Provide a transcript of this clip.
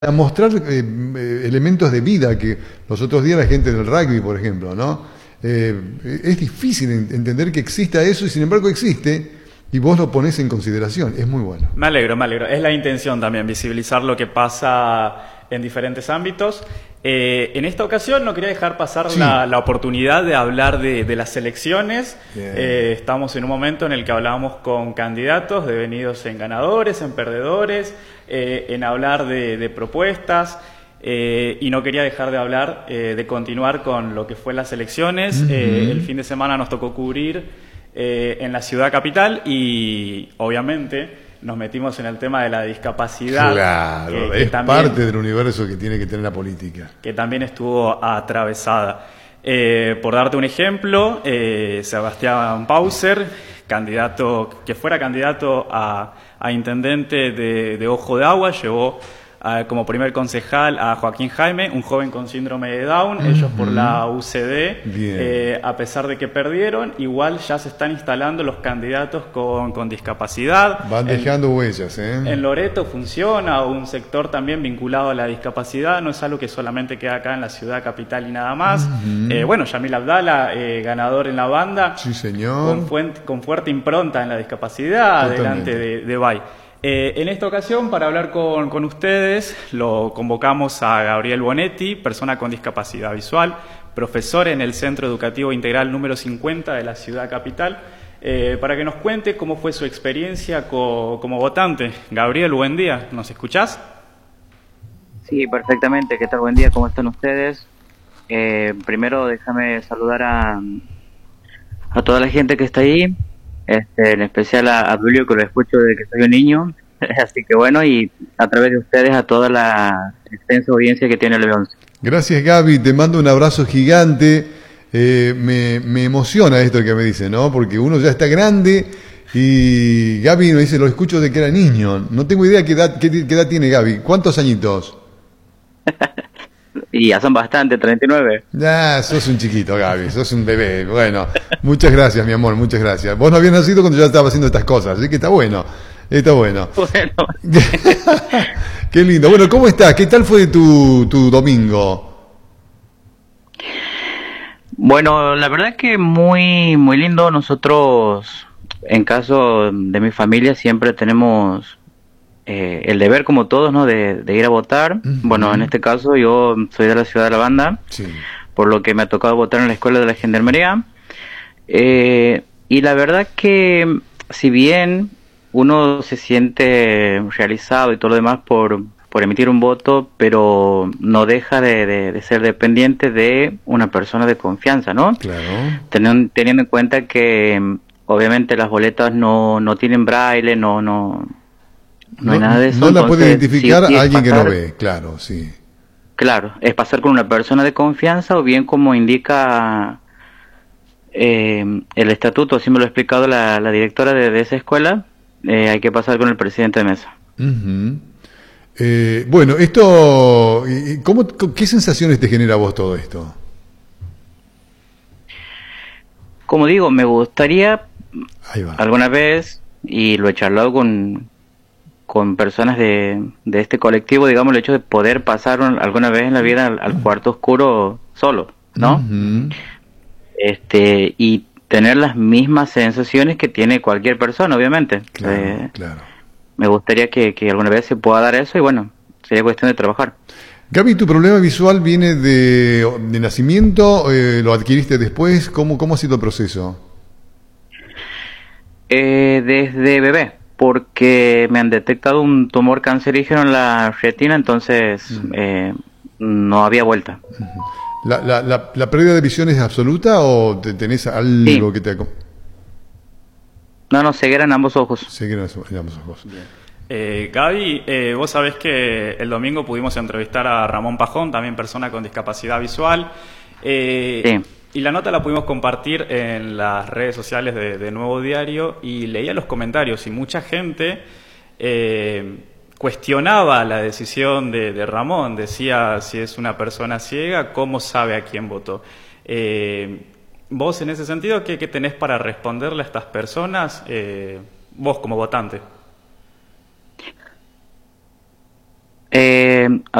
a mostrar elementos de vida que los otros días la gente del rugby, por ejemplo, ¿no? Es difícil entender que exista eso y sin embargo existe y vos lo ponés en consideración. Es muy bueno. Me alegro, me alegro. Es la intención también, visibilizar lo que pasa en diferentes ámbitos. En esta ocasión no quería dejar pasar la oportunidad de hablar de las elecciones. Estamos en un momento en el que hablábamos con candidatos devenidos en ganadores, en perdedores, en hablar de propuestas. Y no quería dejar de hablar, de continuar con lo que fue las elecciones. El fin de semana nos tocó cubrir en la ciudad capital y obviamente nos metimos en el tema de la discapacidad. Claro, que es también, parte del universo que tiene que tener la política. Que también estuvo atravesada. Por darte un ejemplo, Sebastián Pauser, que fuera candidato a intendente de Ojo de Agua, llevó como primer concejal a Joaquín Jaime, un joven con síndrome de Down. Ellos por la UCD, a pesar de que perdieron, igual ya se están instalando los candidatos con discapacidad. Van dejando huellas, En Loreto funciona un sector también vinculado a la discapacidad, no es algo que solamente queda acá en la ciudad capital y nada más. Bueno, Yamil Abdala, ganador en la banda, sí, señor, con fuerte impronta en la discapacidad. Totalmente. Delante de BAI. En esta ocasión, para hablar con ustedes, lo convocamos a Gabriel Bonetti, persona con discapacidad visual, profesor en el Centro Educativo Integral número 50 de la ciudad capital, para que nos cuente cómo fue su experiencia como votante. Gabriel, buen día, ¿nos escuchás? Sí, perfectamente. ¿Qué tal? Buen día, ¿cómo están ustedes? Primero, déjame saludar a toda la gente que está ahí. En especial a Julio, que lo escucho desde que soy un niño, así que bueno, y a través de ustedes a toda la extensa audiencia que tiene el León. Gracias, Gaby, te mando un abrazo gigante. Me emociona esto que me dice, ¿no? Porque uno ya está grande y Gaby me dice, lo escucho de que era niño. No tengo idea qué edad tiene Gaby. ¿Cuántos añitos? Y ya son bastante, 39. Ya, sos un chiquito, Gaby, sos un bebé. Bueno, muchas gracias, mi amor, muchas gracias. Vos no habías nacido cuando ya estaba haciendo estas cosas, así que está bueno, está bueno. Bueno. Qué lindo. Bueno, ¿cómo estás? ¿Qué tal fue tu domingo? Bueno, la verdad que muy, muy lindo. Nosotros, en caso de mi familia, siempre tenemos el deber, como todos, ¿no? de ir a votar. Bueno, en este caso yo soy de la ciudad de La Banda, por lo que me ha tocado votar en la escuela de la Gendarmería. Y la verdad que, si bien uno se siente realizado y todo lo demás por emitir un voto, pero no deja de ser dependiente de una persona de confianza, ¿no? Claro. Teniendo en cuenta que obviamente las boletas no tienen braille, no hay nada de eso. No la entonces, puede identificar sí, a alguien pasar, que no ve, claro, sí. Claro, es pasar con una persona de confianza o bien como indica el estatuto, así me lo ha explicado la directora de esa escuela, hay que pasar con el presidente de mesa. Bueno, esto, ¿qué sensaciones te genera a vos todo esto? Como digo, me gustaría alguna vez, y lo he charlado con personas de este colectivo, digamos, el hecho de poder pasar alguna vez en la vida al cuarto oscuro solo, ¿no? Y tener las mismas sensaciones que tiene cualquier persona, obviamente. Claro. Me gustaría que alguna vez se pueda dar eso y bueno, sería cuestión de trabajar. Gaby, ¿tu problema visual viene de nacimiento? ¿Lo adquiriste después? ¿Cómo ha sido el proceso? Desde bebé, porque me han detectado un tumor cancerígeno en la retina, entonces no había vuelta. ¿La pérdida de visión es absoluta o tenés algo que te... No, ceguera en ambos ojos. Ceguera en ambos ojos. Gaby, vos sabés que el domingo pudimos entrevistar a Ramón Pajón, también persona con discapacidad visual. Sí. Y la nota la pudimos compartir en las redes sociales de Nuevo Diario y leía los comentarios y mucha gente cuestionaba la decisión de Ramón. Decía, si es una persona ciega, ¿cómo sabe a quién votó? Vos, en ese sentido, ¿qué tenés para responderle a estas personas, vos como votante? Eh,